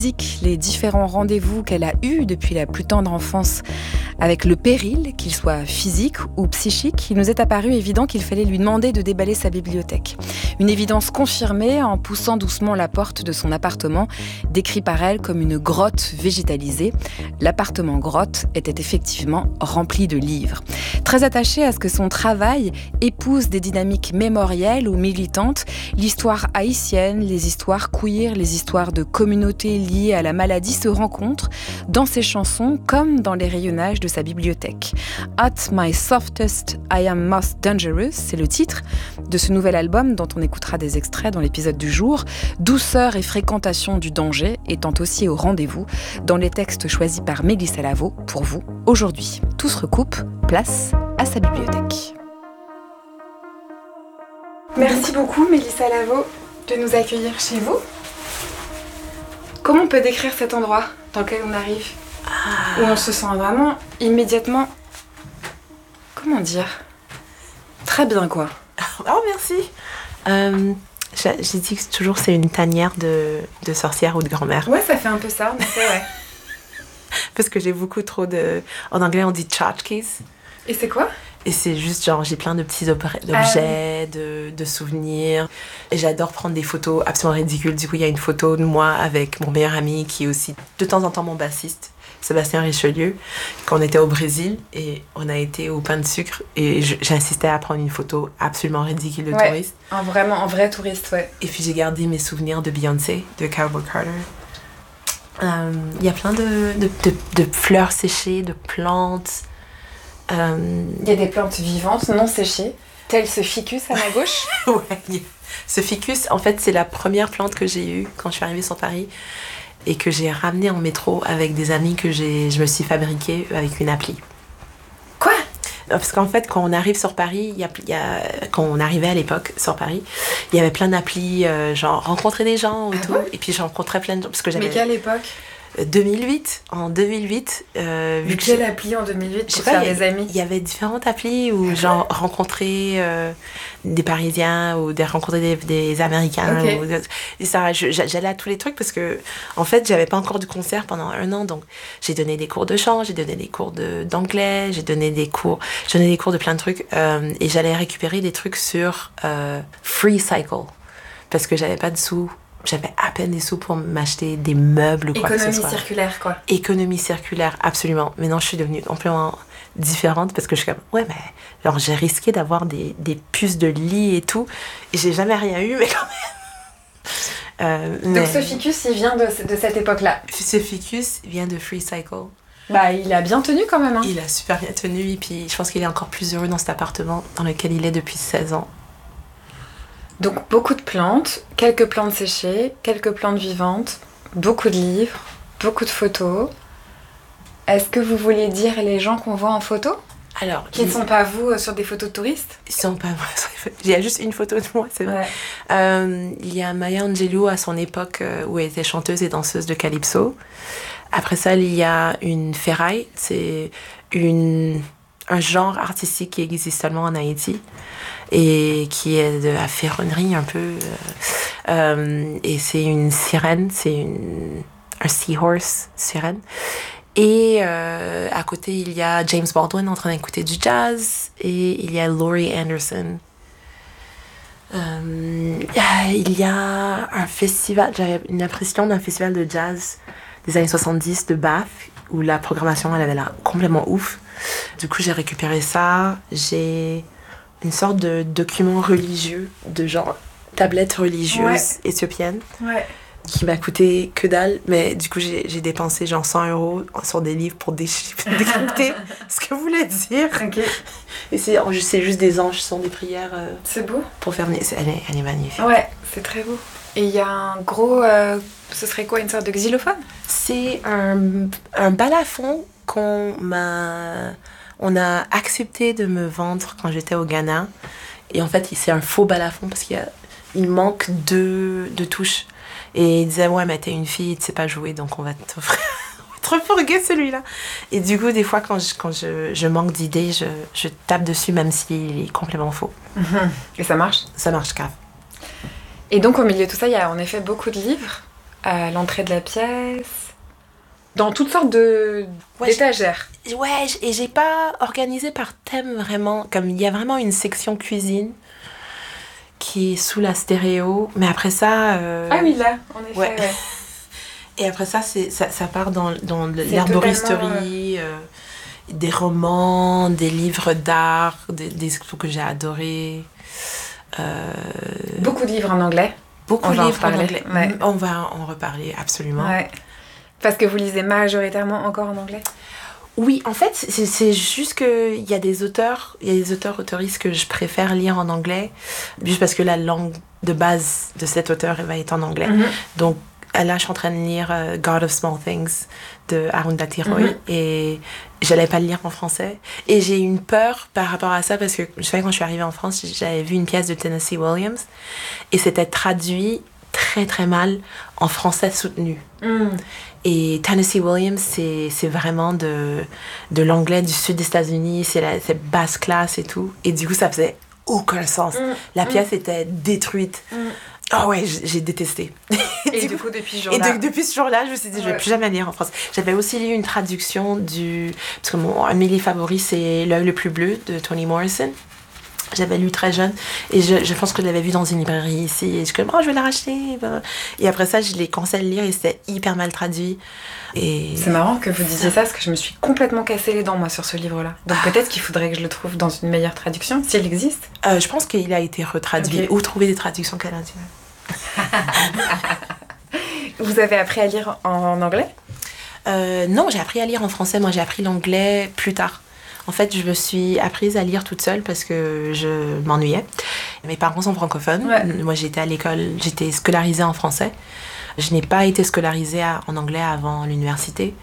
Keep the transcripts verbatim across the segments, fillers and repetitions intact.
Les différents rendez-vous qu'elle a eus depuis la plus tendre enfance avec le péril, qu'il soit physique ou psychique, il nous est apparu évident qu'il fallait lui demander de déballer sa bibliothèque. Une évidence confirmée en poussant doucement la porte de son appartement, décrit par elle comme une grotte végétalisée. L'appartement grotte était effectivement rempli de livres. Très attachée à ce que son travail épouse des dynamiques mémorielles ou militantes, l'histoire haïtienne, les histoires queer, les histoires de communautés liées à la maladie se rencontrent dans ses chansons comme dans les rayonnages de sa bibliothèque. At My Softest, I Am Most Dangerous, c'est le titre de ce nouvel album dont on écoutera des extraits dans l'épisode du jour. Douceur et fréquentation du danger étant aussi au rendez-vous dans les textes choisis par Mélissa Lavo pour vous aujourd'hui. Tout se recoupe, place à sa bibliothèque. Merci beaucoup Mélissa Lavo de nous accueillir chez vous. Comment on peut décrire cet endroit dans lequel on arrive, ah. où on se sent vraiment immédiatement, comment dire, très bien quoi. Oh merci. Euh, j'ai, j'ai dit que toujours c'est une tanière de, de sorcière ou de grand-mère. Ouais, ça fait un peu ça, mais c'est vrai. Parce que j'ai beaucoup trop de... En anglais on dit tchotchkes. Et c'est quoi? Et c'est juste genre, j'ai plein de petits objets, euh... de, de souvenirs. Et j'adore prendre des photos absolument ridicules. Du coup, il y a une photo de moi avec mon meilleur ami qui est aussi de temps en temps mon bassiste, Sébastien Richelieu, quand on était au Brésil et on a été au pain de sucre. Et je, j'insistais à prendre une photo absolument ridicule de ouais, touriste. Un, vraiment, un vrai touriste, ouais. Et puis j'ai gardé mes souvenirs de Beyoncé, de Cowboy Carter. Il euh, y a plein de, de, de, de fleurs séchées, de plantes. Il euh... y a des plantes vivantes, non séchées, tel ce ficus à ma gauche. Ouais, ce ficus, en fait, c'est la première plante que j'ai eue quand je suis arrivée sur Paris et que j'ai ramenée en métro avec des amis que j'ai, je me suis fabriquée avec une appli. Quoi? Parce qu'en fait, quand on arrive sur Paris, y a, y a, quand on arrivait à l'époque sur Paris, il y avait plein d'applis, euh, genre rencontrer des gens et ah tout. Ouais? Et puis je rencontrais plein de gens. Parce que j'avais... Mais quelle époque? deux mille huit, en deux mille huit. Euh, vu que quelle appli en deux mille huit pour pas, faire y a, des amis? Il y avait différentes applis où genre rencontrer euh, des Parisiens ou des, rencontrer des, des Américains. Okay. Ou, et ça, je, j'allais à tous les trucs parce que en fait, j'avais pas encore de concert pendant un an. Donc j'ai donné des cours de chant, j'ai donné des cours de, d'anglais, j'ai donné des cours, j'ai donné des cours de plein de trucs. Euh, et j'allais récupérer des trucs sur euh, Free Cycle parce que j'avais pas de sous. J'avais à peine des sous pour m'acheter des meubles ou quoi que ce soit. Économie circulaire, quoi. Économie circulaire, absolument. Maintenant, je suis devenue complètement différente parce que je suis comme, ouais, mais alors j'ai risqué d'avoir des, des puces de lit et tout. Et j'ai jamais rien eu, mais quand même. Euh, Donc mais... ce ficus, il vient de, de cette époque-là. Ce ficus vient de Free Cycle. Bah, il a bien tenu quand même. Hein. Il a super bien tenu. Et puis, je pense qu'il est encore plus heureux dans cet appartement dans lequel il est depuis seize ans. Donc beaucoup de plantes, quelques plantes séchées, quelques plantes vivantes, beaucoup de livres, beaucoup de photos. Est-ce que vous voulez dire les gens qu'on voit en photo? Alors, qui ne sont pas vous sur des photos de touristes? Ils sont pas moi. Il y a juste une photo de moi, c'est vrai. Ouais. Euh, il y a Maya Angelou à son époque euh, où elle était chanteuse et danseuse de calypso. Après ça, il y a une ferraille, c'est une un genre artistique qui existe seulement en Haïti et qui est de la ferronnerie un peu. Euh, euh, et c'est une sirène, c'est une, un seahorse sirène. Et euh, à côté, il y a James Baldwin en train d'écouter du jazz et il y a Laurie Anderson. Euh, il y a un festival, j'avais une impression d'un festival de jazz des années soixante-dix de Bath où la programmation elle avait l'air complètement ouf. Du coup, j'ai récupéré ça. J'ai une sorte de document religieux, de genre tablette religieuse ouais. éthiopienne, ouais. qui m'a coûté que dalle. Mais du coup, j'ai, j'ai dépensé genre cent euros sur des livres pour décrypter ce que voulait dire. Okay. Et c'est, c'est juste des anges, ce sont des prières. Euh, c'est beau. Pour faire venir. Elle est, elle est magnifique. Ouais, c'est très beau. Et il y a un gros. Euh, ce serait quoi, une sorte de xylophone? C'est un, un balafon qu'on m'a. On a accepté de me vendre quand j'étais au Ghana. Et en fait, c'est un faux balafon parce qu'il y a, il manque deux, deux touches. Et il disait, ouais, mais t'es une fille, tu sais pas jouer, donc on va t'offrir. Trop fourgué celui-là. Et du coup, des fois, quand je, quand je, je manque d'idées, je, je tape dessus, même s'il est complètement faux. Et ça marche? Ça marche grave. Et donc, au milieu de tout ça, il y a en effet beaucoup de livres. à l'entrée de la pièce, dans toutes sortes de ouais, d'étagères. J'ai, ouais, et j'ai pas organisé par thème vraiment. Comme il y a vraiment une section cuisine qui est sous la stéréo, mais après ça. Euh... Ah oui, là, en effet. Ouais. Ouais. Et après ça, c'est, ça, ça part dans, dans l'herboristerie, euh... euh, des romans, des livres d'art, des, des trucs que j'ai adorés. Euh... Beaucoup de livres en anglais. Beaucoup de livres en anglais. Ouais. On va en reparler, absolument. Ouais. Parce que vous lisez majoritairement encore en anglais ? Oui, en fait, c'est, c'est juste qu'il y a des auteurs, il y a des auteurs, autoristes que je préfère lire en anglais, juste parce que la langue de base de cet auteur va être en anglais. Mm-hmm. Donc, là, je suis en train de lire uh, God of Small Things de Arundhati Roy mm-hmm. et j'allais pas le lire en français. Et j'ai eu une peur par rapport à ça parce que je savais quand je suis arrivée en France, j'avais vu une pièce de Tennessee Williams et c'était traduit très très mal en français soutenu. Mm. Et Tennessee Williams, c'est, c'est vraiment de, de l'anglais du sud des États-Unis, c'est, la, c'est basse classe et tout. Et du coup, ça faisait aucun sens. Mm. La pièce mm. était détruite. Mm. Oh ouais, j'ai, j'ai détesté. Et du coup, depuis ce jour-là... Et de, depuis ce jour-là, je me suis dit, ouais. je ne vais plus jamais lire en français. J'avais aussi lu une traduction du... Parce que mon, un de mes livres favoris, c'est L'œil le plus bleu de Toni Morrison. J'avais lu très jeune et je, je pense que je l'avais vu dans une librairie ici et je suis comme, oh, je vais la racheter. Et après ça, je l'ai commencé à le lire et c'était hyper mal traduit. Et... C'est marrant que vous disiez ça parce que je me suis complètement cassé les dents, moi, sur ce livre-là. Donc ah. peut-être qu'il faudrait que je le trouve dans une meilleure traduction, s'il existe. Euh, je pense qu'il a été retraduit okay. ou trouver des traductions canadiennes. Vous avez appris à lire en anglais ? euh, Non, j'ai appris à lire en français. Moi, j'ai appris l'anglais plus tard. En fait, je me suis apprise à lire toute seule parce que je m'ennuyais. Mes parents sont francophones. Ouais. Moi, j'étais à l'école, j'étais scolarisée en français. Je n'ai pas été scolarisée à, en anglais avant l'université.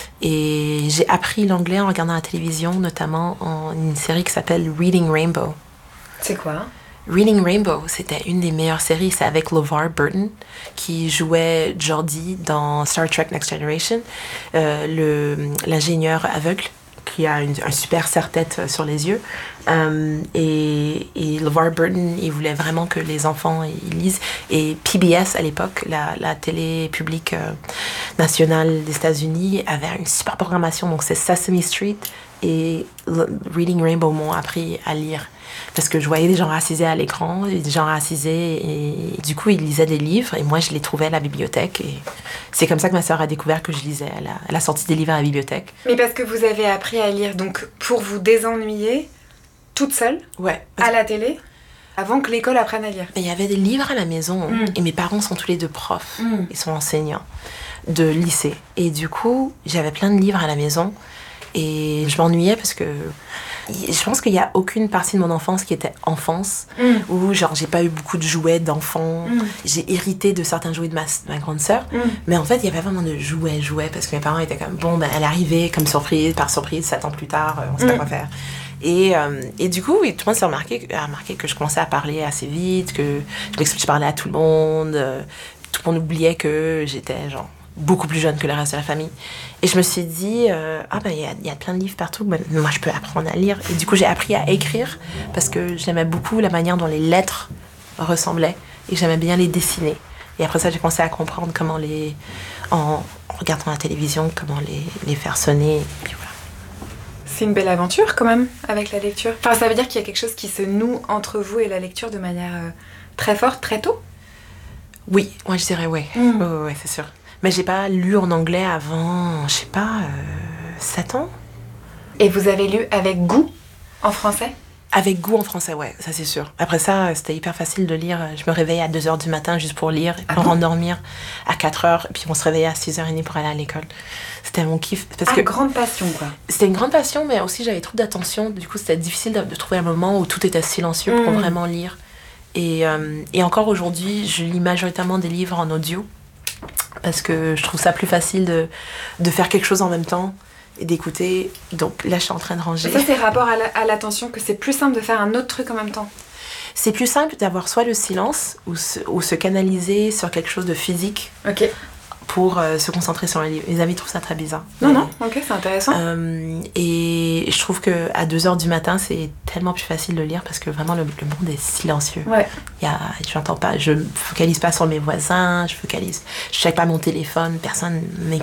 Et j'ai appris l'anglais en regardant la télévision, notamment en une série qui s'appelle Reading Rainbow. C'est quoi ? Reading Rainbow, c'était une des meilleures séries. C'est avec LeVar Burton, qui jouait Geordi dans Star Trek Next Generation, euh, le, l'ingénieur aveugle qui a une, un super serre-tête sur les yeux. Um, et, et LeVar Burton, il voulait vraiment que les enfants ils lisent. Et P B S, à l'époque, la, la télé publique euh, nationale des États-Unis, avait une super programmation. Donc, c'est Sesame Street et le, Reading Rainbow m'ont appris à lire. Parce que je voyais des gens racisés à l'écran, des gens racisés, et du coup, ils lisaient des livres, et moi, je les trouvais à la bibliothèque. Et c'est comme ça que ma sœur a découvert que je lisais à la, à la sortie des livres à la bibliothèque. Mais parce que vous avez appris à lire, donc pour vous désennuyer, toute seule, ouais, à la télé, avant que l'école apprenne à lire. Il y avait des livres à la maison, mm. et mes parents sont tous les deux profs, mm. ils sont enseignants de lycée. Et du coup, j'avais plein de livres à la maison, et je m'ennuyais parce que je pense qu'il n'y a aucune partie de mon enfance qui était enfance, mm. où genre j'ai pas eu beaucoup de jouets d'enfants, mm. j'ai hérité de certains jouets de ma, ma grande sœur, mm. mais en fait il y avait vraiment de jouets, jouets, parce que mes parents étaient comme, bon, ben elle est arrivée comme surprise, par surprise, sept ans plus tard, on sait mm. pas quoi faire. Et, euh, et du coup, tout le monde s'est remarqué, a remarqué que je commençais à parler assez vite, que je, je parlais à tout le monde, euh, tout le monde oubliait que j'étais genre beaucoup plus jeune que le reste de la famille. Et je me suis dit, euh, ah ben il y a, y a plein de livres partout, ben, moi je peux apprendre à lire. Et du coup j'ai appris à écrire parce que j'aimais beaucoup la manière dont les lettres ressemblaient et j'aimais bien les dessiner. Et après ça j'ai commencé à comprendre comment les, en, en regardant la télévision, comment les, les faire sonner. Et puis voilà. C'est une belle aventure quand même avec la lecture. Enfin ça veut dire qu'il y a quelque chose qui se noue entre vous et la lecture de manière euh, très forte, très tôt ? Oui, moi je dirais oui. Mm. Oui, oui, c'est sûr. Mais j'ai pas lu en anglais avant, je sais pas, euh, sept ans. Et vous avez lu avec goût en français ? Avec goût en français, ouais, ça c'est sûr. Après ça, c'était hyper facile de lire. Je me réveillais à deux heures du matin juste pour lire, et puis ah bon rendormir à quatre heures, et puis on se réveillait à six heures trente pour aller à l'école. C'était mon kiff. Parce ah, que grande passion, quoi. C'était une grande passion, mais aussi j'avais trop d'attention. Du coup, c'était difficile de, de trouver un moment où tout était silencieux pour mmh. vraiment lire. Et, euh, et encore aujourd'hui, je lis majoritairement des livres en audio. Parce que je trouve ça plus facile de, de faire quelque chose en même temps et d'écouter. Donc là, je suis en train de ranger. Et ça, c'est rapport à, la, à l'attention, que c'est plus simple de faire un autre truc en même temps. C'est plus simple d'avoir soit le silence ou se, ou se canaliser sur quelque chose de physique. Ok. pour euh, se concentrer sur un livre. Les amis trouvent ça très bizarre. Non, non, ok, c'est intéressant. Euh, et je trouve qu'à deux heures du matin, c'est tellement plus facile de lire parce que vraiment, le, le monde est silencieux. Ouais. Y a, j'entends pas, je focalise pas sur mes voisins, je focalise, je check pas mon téléphone, personne